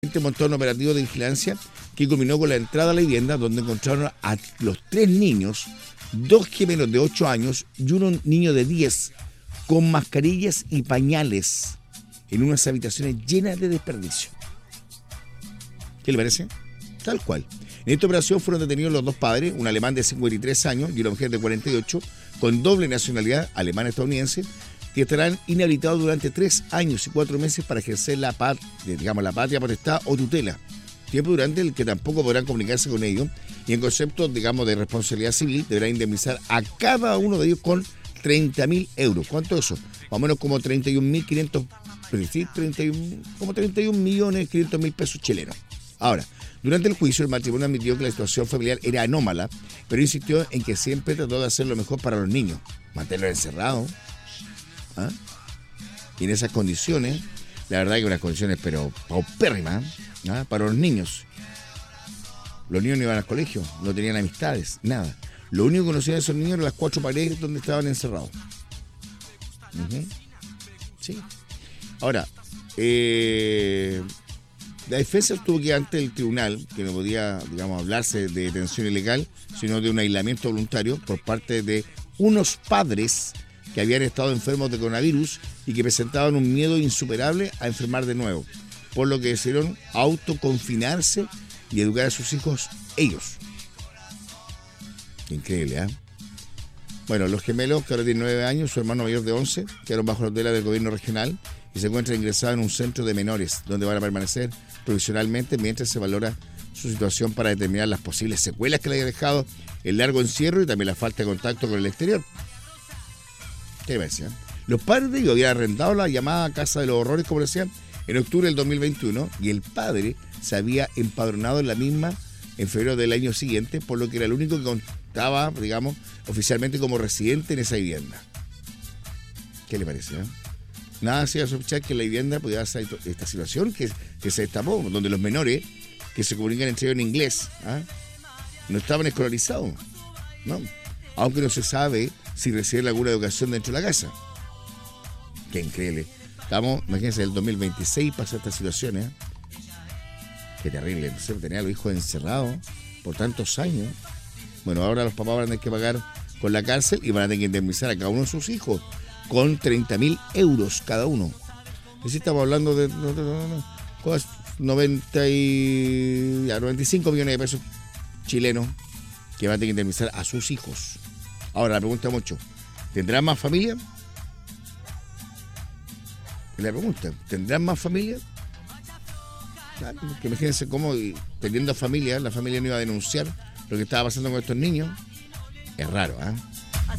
montó un operativo de vigilancia que culminó con la entrada a la vivienda, donde encontraron a los 3 niños, 2 gemelos de 8 años y un niño de 10, con mascarillas y pañales en unas habitaciones llenas de desperdicio. ¿Qué le parece? Tal cual. En esta operación fueron detenidos los 2 padres, un alemán de 53 años y una mujer de 48, con doble nacionalidad alemana-estadounidense, que estarán inhabilitados durante 3 años y 4 meses para ejercer la patria potestad o tutela, tiempo durante el que tampoco podrán comunicarse con ellos, y en concepto, de responsabilidad civil, deberán indemnizar a cada uno de ellos con 30.000 euros. ¿Cuánto es eso? Más o menos como 31.500, sí, como 31.500.000 pesos chilenos. Ahora, durante el juicio, el matrimonio admitió que la situación familiar era anómala, pero insistió en que siempre trató de hacer lo mejor para los niños, mantenerlos encerrados. ¿Ah? Y en esas condiciones, la verdad que unas condiciones pero paupérrimas, ¿ah? Para los niños. Los niños no iban al colegio, no tenían amistades, nada. Lo único que conocían de esos niños eran las 4 paredes donde estaban encerrados. Sí. Ahora, la defensa estuvo que ante el tribunal, que no podía, hablarse de detención ilegal, sino de un aislamiento voluntario por parte de unos padres que habían estado enfermos de coronavirus y que presentaban un miedo insuperable a enfermar de nuevo, por lo que decidieron autoconfinarse y educar a sus hijos ellos. Increíble, ¿eh? Bueno, los gemelos, que ahora tienen 9 años, su hermano mayor de 11, quedaron bajo la tutela del gobierno regional y se encuentran ingresados en un centro de menores, donde van a permanecer provisionalmente mientras se valora su situación para determinar las posibles secuelas que le haya dejado el largo encierro y también la falta de contacto con el exterior. ¿Qué me decían? Los padres de ellos habían arrendado la llamada Casa de los Horrores, como decían, en octubre del 2021, y el padre se había empadronado en la misma en febrero del año siguiente, por lo que era el único que contaba, oficialmente como residente en esa vivienda. ¿Qué le parece? Nada hacía sospechar que la vivienda podía ser esta situación que se destapó, donde los menores que se comunican entre ellos en inglés, no estaban escolarizados, ¿no? Aunque no se sabe si reciben alguna educación dentro de la casa. Qué increíble. Imagínense, el 2026 pasa esta situación, ¿eh? Qué terrible. Entonces, tener a los hijos encerrados por tantos años. Bueno, ahora los papás van a tener que pagar con la cárcel y van a tener que indemnizar a cada uno de sus hijos con 30.000 euros cada uno. Es decir, estamos hablando de 95 millones de pesos chilenos que van a tener que indemnizar a sus hijos. Ahora, la pregunta es mucho, ¿tendrán más familia? La pregunta, ¿tendrán más familia? Claro, que imagínense cómo, teniendo familia, la familia no iba a denunciar lo que estaba pasando con estos niños. Es raro, ¿eh?